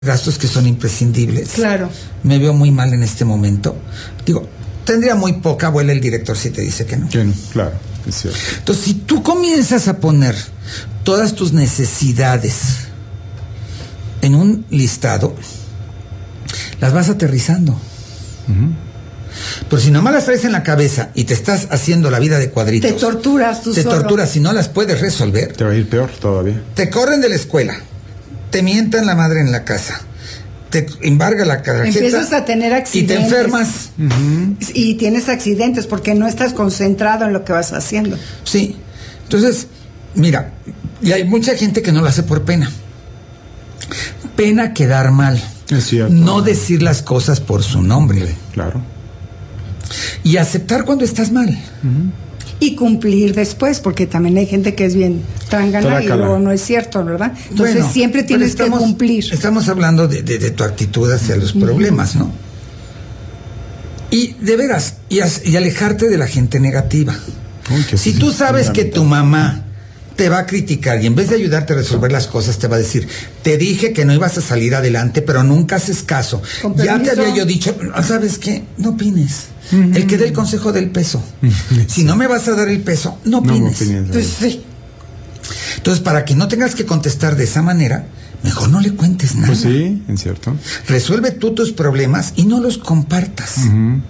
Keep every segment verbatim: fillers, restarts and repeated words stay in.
gastos que son imprescindibles. Claro. Me veo muy mal en este momento. Digo, tendría muy poca abuela el director si te dice que no. Que no, claro, es cierto. Entonces, si tú comienzas a poner todas tus necesidades en un listado, las vas aterrizando. Uh-huh. Pero si nomás las traes en la cabeza y te estás haciendo la vida de cuadritos, te torturas tú Te solo. torturas si no las puedes resolver. Te va a ir peor todavía. Te corren de la escuela, te mientan la madre en la casa, te embarga la tarjeta. Empiezas a tener accidentes. Y te enfermas. Uh-huh. Y tienes accidentes porque no estás concentrado en lo que vas haciendo. Sí. Entonces, mira, y hay mucha gente que no lo hace por pena. Pena quedar mal. Es cierto. No decir las cosas por su nombre. Claro. Y aceptar cuando estás mal. Uh-huh. Y cumplir después, porque también hay gente que es bien trángana y luego no es cierto, ¿verdad? Entonces bueno, siempre tienes estamos, que cumplir. Estamos hablando de, de, de tu actitud hacia los uh-huh. problemas, ¿no? Y de veras, y, as, y alejarte de la gente negativa. Uy, si tú sabes que tu mamá te va a criticar y en vez de ayudarte a resolver las cosas te va a decir, te dije que no ibas a salir adelante, pero nunca haces caso. Ya te había yo dicho, ¿sabes qué? No opines. Uh-huh. El que dé el consejo del peso. Uh-huh. Si no me vas a dar el peso, no opines. No, no pues, sí. Entonces, para que no tengas que contestar de esa manera, mejor no le cuentes nada. Pues sí, es cierto. Resuelve tú tus problemas y no los compartas. Uh-huh.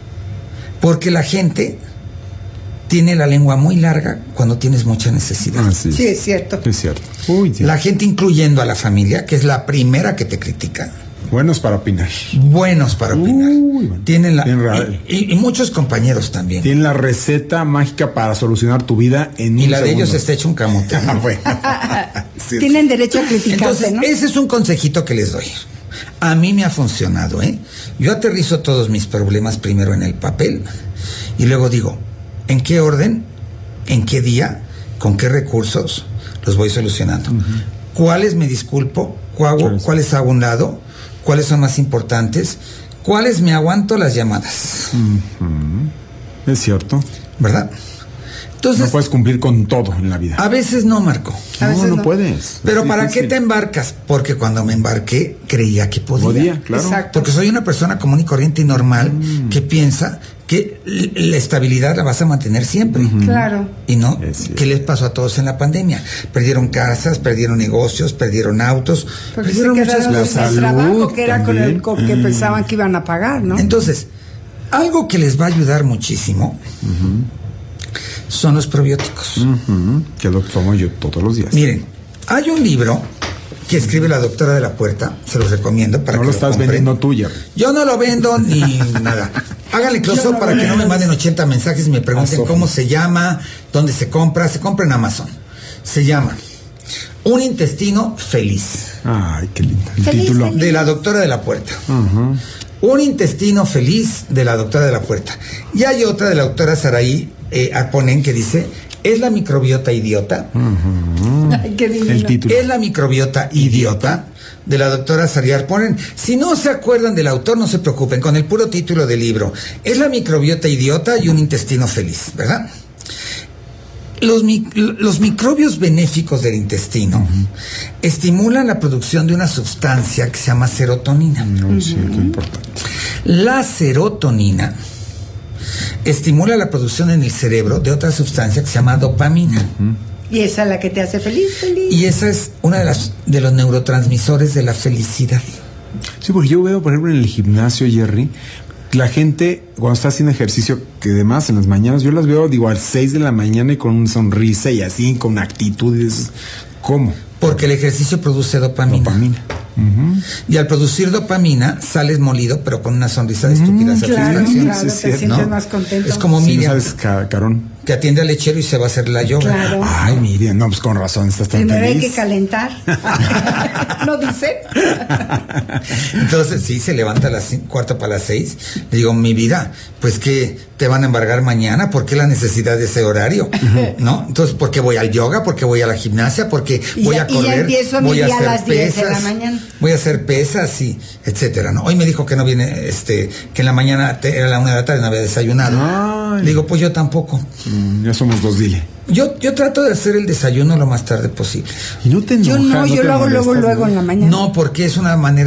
Porque la gente tiene la lengua muy larga cuando tienes mucha necesidad. Ah, sí. sí, es cierto. Es cierto. Uy, sí. La gente, incluyendo a la familia, que es la primera que te critica. Buenos para opinar. Buenos para opinar. Uy, bueno. Tienen la Tienen y, y, y muchos compañeros también. Tienen la receta mágica para solucionar tu vida en y un la segundo. De ellos está hecho un camote. Ah, bueno. Sí, tienen sí. derecho a criticarte, Entonces, ¿no? Ese es un consejito que les doy. A mí me ha funcionado, ¿eh? Yo aterrizo todos mis problemas primero en el papel y luego digo, ¿en qué orden? ¿En qué día? ¿Con qué recursos los voy solucionando? Uh-huh. ¿Cuáles me disculpo? ¿Cuáles, ¿Cuáles hago a un lado? ¿Cuáles son más importantes? ¿Cuáles me aguanto las llamadas? Uh-huh. Es cierto. ¿Verdad? Entonces, no puedes cumplir con todo en la vida. A veces no, Marco. A no, veces no, no puedes. Pero ¿para difícil. qué te embarcas? Porque cuando me embarqué creía que podía. Podía, claro. Exacto. Porque soy una persona común y corriente y normal mm. que piensa que la estabilidad la vas a mantener siempre. Uh-huh. Claro. Y no, ¿qué les pasó a todos en la pandemia? Perdieron casas, perdieron negocios, perdieron autos, porque perdieron se muchas cosas. cosas. El trabajo que era con el con que uh-huh. pensaban que iban a pagar, ¿no? Entonces, algo que les va a ayudar muchísimo uh-huh. son los probióticos. Uh-huh. Que lo tomo yo todos los días. Miren, hay un libro que escribe la doctora de la Puerta, se los recomiendo para no que lo lo estás compren. vendiendo tuya. Yo no lo vendo ni nada. Háganle close up para que no me manden ochenta mensajes y me pregunten cómo se llama, dónde se compra. Se compra en Amazon. Se llama Un intestino feliz. Ay, qué lindo. El feliz, título. De la doctora de la Puerta. Uh-huh. Un intestino feliz de la doctora de la Puerta. Y hay otra de la doctora Saraí eh, Arponen que dice, ¿es la microbiota idiota? Uh-huh. Ay, qué divino. El título. ¿Es la microbiota idiota? De la doctora Saraí Arponen. Si no se acuerdan del autor, no se preocupen, con el puro título del libro. Es la microbiota idiota y un intestino feliz, ¿verdad? Los, los microbios benéficos del intestino uh-huh. estimulan la producción de una sustancia que se llama serotonina. No, uh-huh. sí, qué importante. La serotonina estimula la producción en el cerebro de otra sustancia que se llama dopamina. Uh-huh. Y esa es la que te hace feliz, feliz. Y esa es una de las de los neurotransmisores de la felicidad. Sí, porque yo veo, por ejemplo, en el gimnasio, Jerry, la gente, cuando está haciendo ejercicio, que además en las mañanas, yo las veo, digo, a las seis de la mañana y con una sonrisa y así, con actitud. Y dices, ¿cómo? Porque el ejercicio produce dopamina. Dopamina. Uh-huh. Y al producir dopamina, sales molido, pero con una sonrisa de estúpida mm, satisfacción. Claro, claro, sí, te sientes ¿no? más contento. Es como sí, Miriam. ¿no sabes, Carón? Que atiende al lechero y se va a hacer la yoga. Claro. Ay, Miriam, no, pues con razón, estás tan Primero feliz. hay que calentar. ¿No dice? Entonces, sí, se levanta a las cinco, cuarto para las seis. Le digo, mi vida, pues que te van a embargar mañana. ¿Por qué la necesidad de ese horario? ¿No? Entonces, ¿por qué voy al yoga? ¿Por qué voy a la gimnasia? ¿Por qué voy ya, a correr? Y ya empiezo voy mi a día hacer a las diez pesas, de la mañana. Voy a hacer pesas y etcétera, ¿no? Hoy me dijo que no viene, este, que en la mañana te, era la una de la tarde, no había desayunado. Ay. Le digo, pues yo tampoco. Mm, ya somos dos, dile. Yo, yo trato de hacer el desayuno lo más tarde posible. ¿Y no te enoja, Yo no, no yo te lo hago luego, molestas, luego ¿no? en la mañana. No, porque es una manera